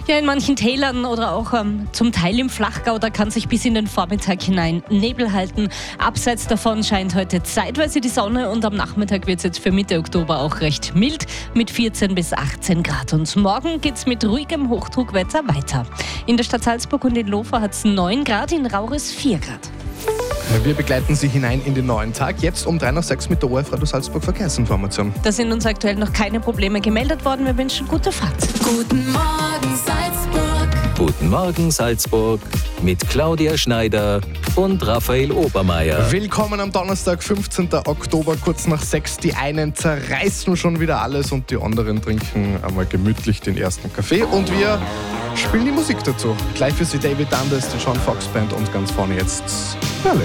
Ja, in manchen Tälern oder auch zum Teil im Flachgau, da kann sich bis in den Vormittag hinein Nebel halten. Abseits davon scheint heute zeitweise die Sonne und am Nachmittag wird es jetzt für Mitte Oktober auch recht mild mit 14 bis 18 Grad. Und morgen geht es mit ruhigem Hochdruckwetter weiter. In der Stadt Salzburg und in Lofa hat es 9 Grad, in Rauris 4 Grad. Wir begleiten Sie hinein in den neuen Tag. Jetzt um 3:06 mit der ORF Radio Salzburg Verkehrsinformation. Da sind uns aktuell noch keine Probleme gemeldet worden. Wir wünschen gute Fahrt. Guten Morgen Salzburg. Guten Morgen Salzburg mit Claudia Schneider und Raphael Obermeier. Willkommen am Donnerstag, 15. Oktober, kurz nach 6. Die einen zerreißen schon wieder alles und die anderen trinken einmal gemütlich den ersten Kaffee. Und wir spielen die Musik dazu. Gleich für Sie David Dundas, die John Fox Band und ganz vorne jetzt Berlin.